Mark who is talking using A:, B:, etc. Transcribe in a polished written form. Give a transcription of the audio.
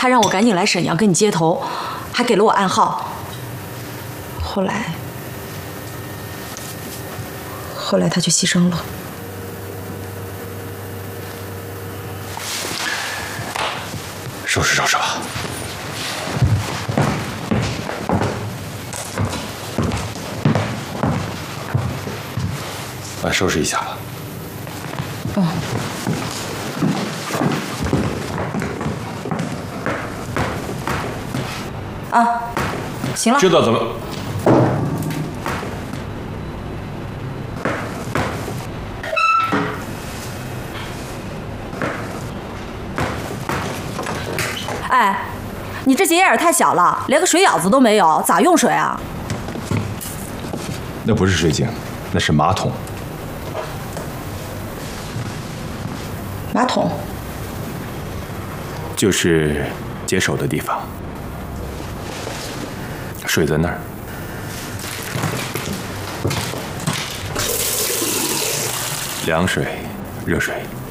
A: 他让我赶紧来沈阳跟你接头，还给了我暗号。后来他就牺牲了。
B: 收拾收拾吧。来收拾一下吧。
A: 嗯。啊，行了。
B: 知道怎么。
A: 哎，你这结眼也太小了，连个水舀子都没有，咋用水啊？
B: 那不是水井，那是马桶。
A: 马桶。
B: 就是接手的地方，水在那儿。凉水、热水。